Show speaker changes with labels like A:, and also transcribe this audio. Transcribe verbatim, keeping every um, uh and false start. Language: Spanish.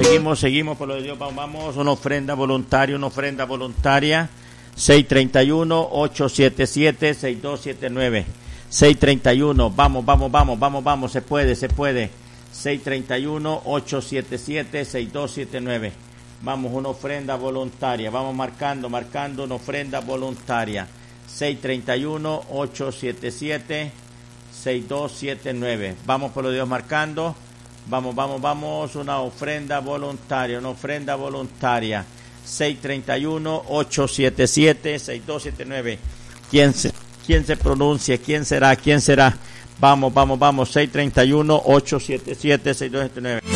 A: seguimos, seguimos por lo de Dios. Vamos, vamos, una ofrenda voluntaria, una ofrenda voluntaria. seis tres uno, ocho siete siete, seis dos siete nueve. seis tres uno, vamos, vamos, vamos, vamos, vamos, se puede, se puede. seis tres uno, ocho siete siete, seis dos siete nueve. Vamos, una ofrenda voluntaria. Vamos marcando, marcando una ofrenda voluntaria. seis tres uno, ocho siete siete, seis dos siete nueve. Vamos por lo de Dios marcando. Vamos, vamos, vamos. Una ofrenda voluntaria, una ofrenda voluntaria. seis tres uno, ocho siete siete, seis dos siete nueve. ¿Quién se, quién se pronuncia? ¿Quién será? ¿Quién será? Vamos, vamos, vamos. seis tres uno, ocho siete siete, seis dos siete nueve.